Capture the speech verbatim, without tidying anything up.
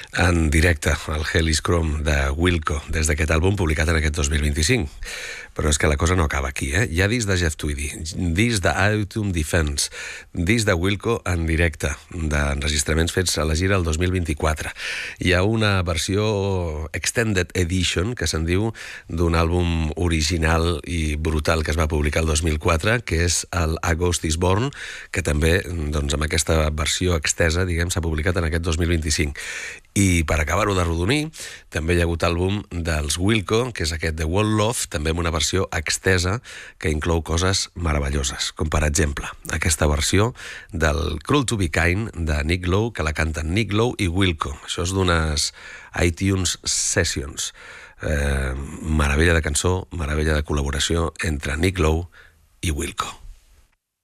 en directe al Hellis Chrome de Wilco, des d'aquest àlbum publicat en aquest dos mil vint-i-cinc. Però és que la cosa no acaba aquí, eh? Hi ha disc de Jeff Tweedy, disc d'Autumn Defense, disc de Wilco en directe, d'enregistraments fets a la gira el dos mil vint-i-quatre. Hi ha una versió Extended Edition, que se'n diu, d'un àlbum original i brutal que es va publicar el dos mil quatre, que és el A Ghost is Born, que també, doncs, amb aquesta versió extesa, diguem, s'ha publicat en aquest dos mil vint-i-cinc. I per acabar-ho de rodonir, també hi ha hagut àlbum dels Wilco, que és aquest The Wall Love, també amb una versió extesa que inclou coses meravelloses, com per exemple aquesta versió del Cruel to be Kind de Nick Lowe, que la canten Nick Lowe i Wilco. Això és d'unes iTunes Sessions. Eh, meravella de cançó, meravella de col·laboració entre Nick Lowe i Wilco.